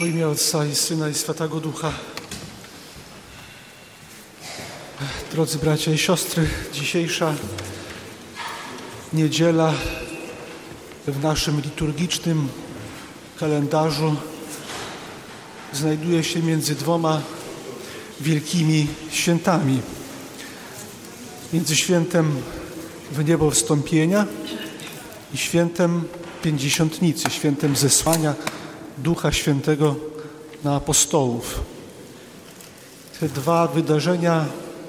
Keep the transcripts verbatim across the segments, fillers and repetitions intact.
W imię Ojca i Syna i Świętego Ducha. Drodzy bracia i siostry, dzisiejsza niedziela w naszym liturgicznym kalendarzu znajduje się między dwoma wielkimi świętami. Między świętem Wniebowstąpienia i świętem Pięćdziesiątnicy, świętem zesłania Ducha Świętego na apostołów. Te dwa wydarzenia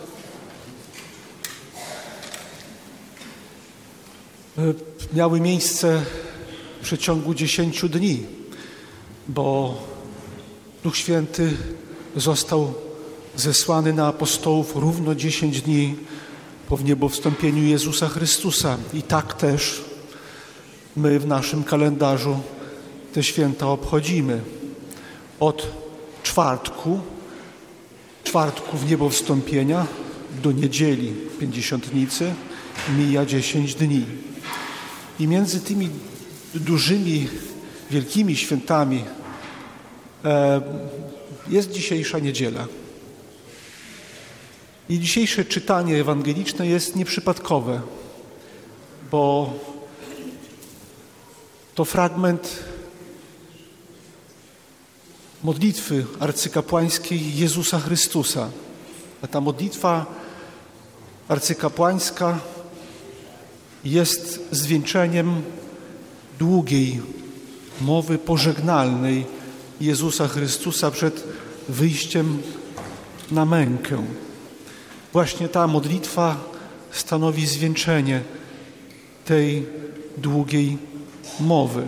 miały miejsce w przeciągu dziesięciu dni, bo Duch Święty został zesłany na apostołów równo dziesięć dni po wniebowstąpieniu Jezusa Chrystusa. I tak też my w naszym kalendarzu te święta obchodzimy. Od czwartku, czwartku wniebowstąpienia do niedzieli Pięćdziesiątnicy mija dziesięć dni. I między tymi dużymi, wielkimi świętami e, jest dzisiejsza niedziela. I dzisiejsze czytanie ewangeliczne jest nieprzypadkowe, bo to fragment modlitwy arcykapłańskiej Jezusa Chrystusa. A ta modlitwa arcykapłańska jest zwieńczeniem długiej mowy pożegnalnej Jezusa Chrystusa przed wyjściem na mękę. Właśnie ta modlitwa stanowi zwieńczenie tej długiej mowy.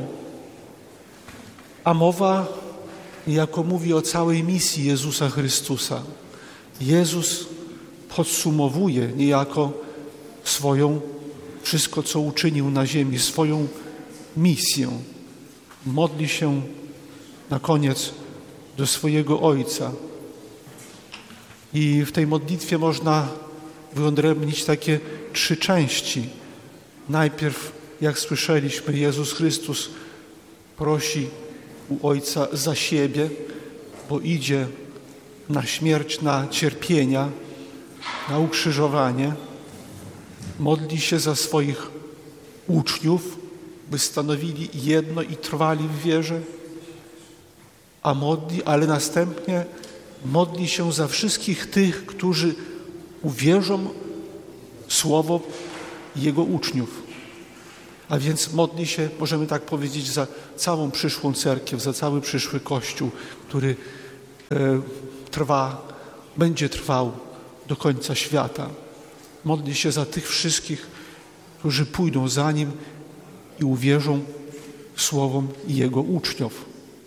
A mowa niejako mówi o całej misji Jezusa Chrystusa. Jezus podsumowuje niejako swoją, wszystko co uczynił na ziemi, swoją misję. Modli się na koniec do swojego Ojca. I w tej modlitwie można wyodrębnić takie trzy części. Najpierw, jak słyszeliśmy, Jezus Chrystus prosi u Ojca za siebie, bo idzie na śmierć, na cierpienia, na ukrzyżowanie. Modli się za swoich uczniów, by stanowili jedno i trwali w wierze, a modli, ale następnie modli się za wszystkich tych, którzy uwierzą w słowo Jego uczniów. A więc modli się, możemy tak powiedzieć, za całą przyszłą cerkiew, za cały przyszły Kościół, który e, trwa, będzie trwał do końca świata. Modli się za tych wszystkich, którzy pójdą za Nim i uwierzą słowom Jego uczniów.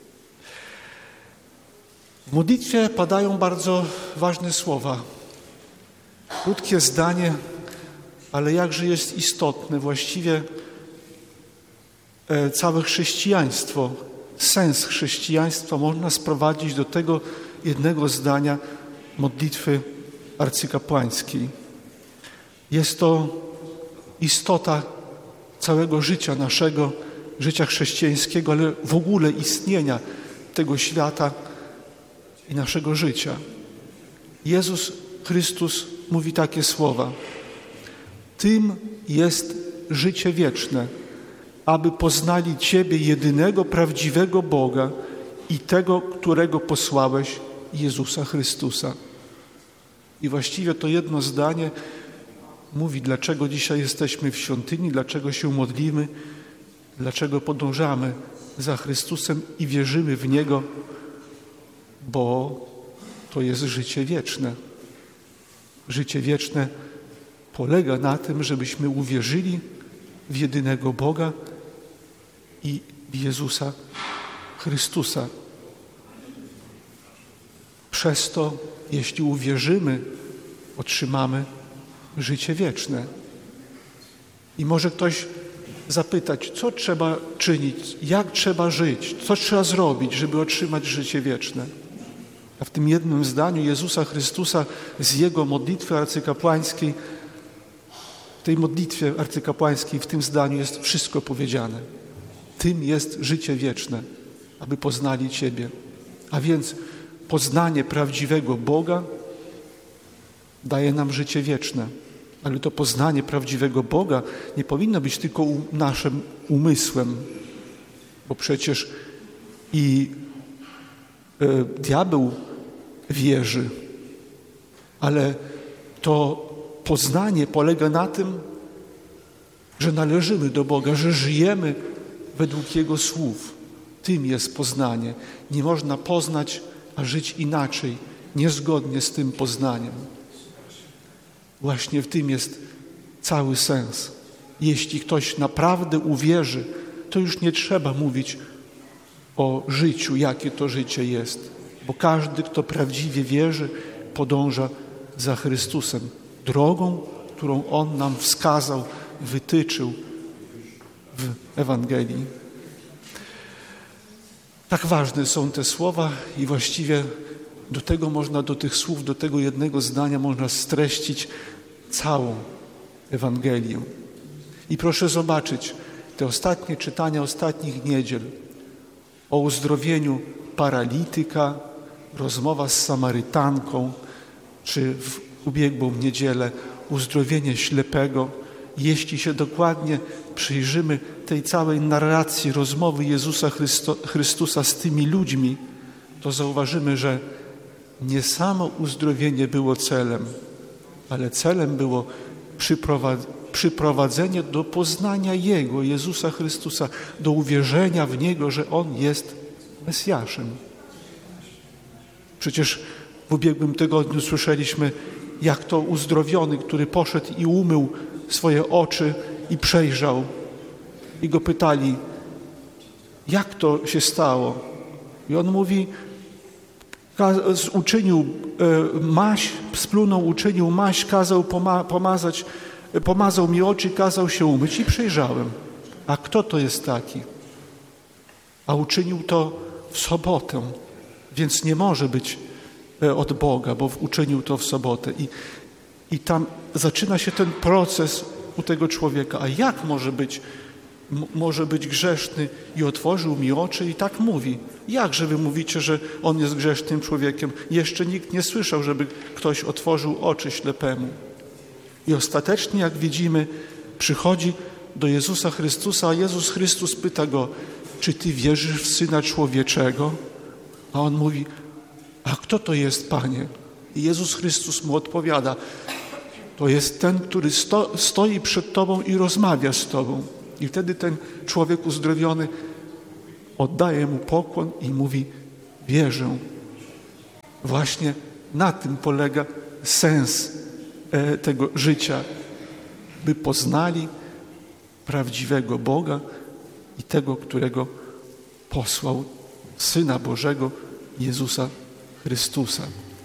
W modlitwie padają bardzo ważne słowa. Krótkie zdanie, ale jakże jest istotne. Właściwie całe chrześcijaństwo, sens chrześcijaństwa można sprowadzić do tego jednego zdania modlitwy arcykapłańskiej. Jest to istota całego życia naszego, życia chrześcijańskiego, ale w ogóle istnienia tego świata i naszego życia. Jezus Chrystus mówi takie słowa: tym jest życie wieczne, aby poznali Ciebie, jedynego prawdziwego Boga i tego, którego posłałeś, Jezusa Chrystusa. I właściwie to jedno zdanie mówi, dlaczego dzisiaj jesteśmy w świątyni, dlaczego się modlimy, dlaczego podążamy za Chrystusem i wierzymy w Niego, bo to jest życie wieczne. Życie wieczne polega na tym, żebyśmy uwierzyli w jedynego Boga i w Jezusa Chrystusa. Przez to, jeśli uwierzymy, otrzymamy życie wieczne. I może ktoś zapytać, co trzeba czynić, jak trzeba żyć, co trzeba zrobić, żeby otrzymać życie wieczne. A w tym jednym zdaniu Jezusa Chrystusa z Jego modlitwy arcykapłańskiej, w tej modlitwie arcykapłańskiej, w tym zdaniu jest wszystko powiedziane. Tym jest życie wieczne, aby poznali Ciebie, A więc poznanie prawdziwego Boga daje nam życie wieczne. Ale to poznanie prawdziwego Boga nie powinno być tylko naszym umysłem, bo przecież i e, diabeł wierzy, ale to poznanie polega na tym, że należymy do Boga, że żyjemy według Jego słów. Tym jest poznanie. Nie można poznać, a żyć inaczej, niezgodnie z tym poznaniem. Właśnie w tym jest cały sens. Jeśli ktoś naprawdę uwierzy, to już nie trzeba mówić o życiu, jakie to życie jest. Bo każdy, kto prawdziwie wierzy, podąża za Chrystusem. Drogą, którą On nam wskazał, wytyczył w Ewangelii. Tak ważne są te słowa i właściwie do tego można, do tych słów, do tego jednego zdania można streścić całą Ewangelię. I proszę zobaczyć te ostatnie czytania ostatnich niedziel o uzdrowieniu paralityka, rozmowa z Samarytanką, czy w ubiegłą niedzielę uzdrowienie ślepego. Jeśli się dokładnie przyjrzymy tej całej narracji rozmowy Jezusa Chrysto, Chrystusa z tymi ludźmi, to zauważymy, że nie samo uzdrowienie było celem, ale celem było przyprowadzenie do poznania Jego, Jezusa Chrystusa, do uwierzenia w Niego, że On jest Mesjaszem. Przecież w ubiegłym tygodniu słyszeliśmy, jak to uzdrowiony, który poszedł i umył swoje oczy i przejrzał. I go pytali, jak to się stało? I on mówi, uczynił maź, splunął, uczynił maź, kazał poma- pomazać, pomazał mi oczy, kazał się umyć i przejrzałem. A kto to jest taki? A uczynił to w sobotę, więc nie może być od Boga, bo uczynił to w sobotę. I, i tam zaczyna się ten proces u tego człowieka. A jak może być, m- może być grzeszny i otworzył mi oczy i tak mówi. Jakże wy mówicie, że on jest grzesznym człowiekiem? Jeszcze nikt nie słyszał, żeby ktoś otworzył oczy ślepemu. I ostatecznie, jak widzimy, przychodzi do Jezusa Chrystusa, a Jezus Chrystus pyta go, czy ty wierzysz w Syna Człowieczego? A on mówi, a kto to jest, Panie? I Jezus Chrystus mu odpowiada, to jest ten, który sto, stoi przed Tobą i rozmawia z Tobą. I wtedy ten człowiek uzdrowiony oddaje mu pokłon i mówi, wierzę. Właśnie na tym polega sens e, tego życia, by poznali prawdziwego Boga i tego, którego posłał Syna Bożego, Jezusa Chrystusa.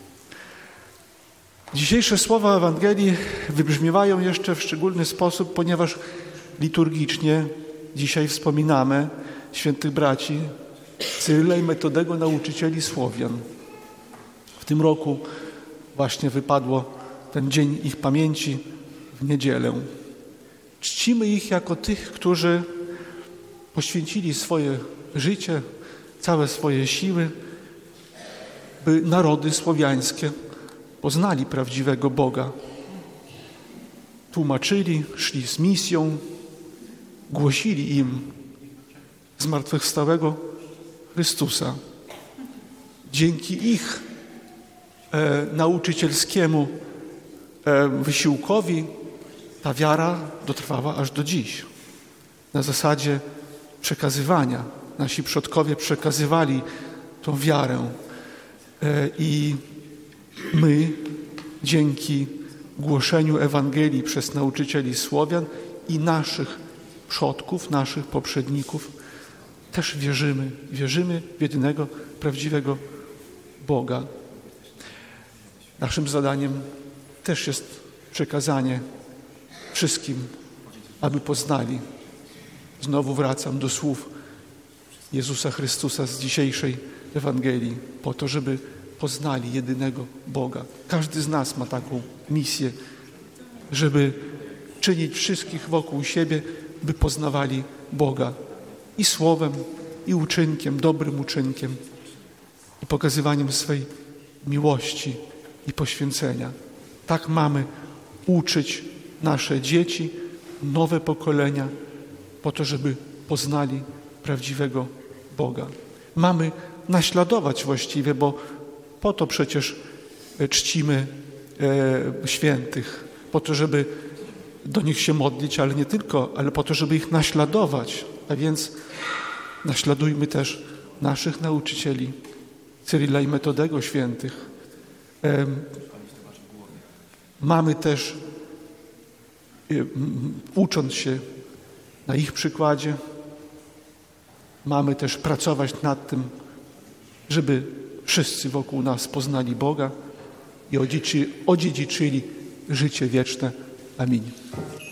Dzisiejsze słowa Ewangelii wybrzmiewają jeszcze w szczególny sposób, ponieważ liturgicznie dzisiaj wspominamy świętych braci Cyryla i Metodego, nauczycieli Słowian. W tym roku właśnie wypadło ten dzień ich pamięci w niedzielę. Czcimy ich jako tych, którzy poświęcili swoje życie, całe swoje siły, by narody słowiańskie poznali prawdziwego Boga. Tłumaczyli, szli z misją, głosili im zmartwychwstałego Chrystusa. Dzięki ich e, nauczycielskiemu e, wysiłkowi ta wiara dotrwała aż do dziś. Na zasadzie przekazywania. Nasi przodkowie przekazywali tą wiarę. E, I my dzięki głoszeniu Ewangelii przez nauczycieli Słowian i naszych przodków, naszych poprzedników też wierzymy. Wierzymy w jedynego, prawdziwego Boga. Naszym zadaniem też jest przekazanie wszystkim, aby poznali. Znowu wracam do słów Jezusa Chrystusa z dzisiejszej Ewangelii, po to, żeby poznali jedynego Boga. Każdy z nas ma taką misję, żeby czynić wszystkich wokół siebie, by poznawali Boga i słowem, i uczynkiem, dobrym uczynkiem. i pokazywaniem swej miłości i poświęcenia. Tak mamy uczyć nasze dzieci, nowe pokolenia, po to, żeby poznali prawdziwego Boga. Mamy naśladować właściwie, bo po to przecież czcimy e, świętych, po to, żeby do nich się modlić, ale nie tylko, ale po to, żeby ich naśladować. A więc naśladujmy też naszych nauczycieli, Cyryla i Metodego świętych. E, mamy też, e, ucząc się na ich przykładzie, mamy też pracować nad tym, żeby wszyscy wokół nas poznali Boga i odziedziczyli życie wieczne. Amin.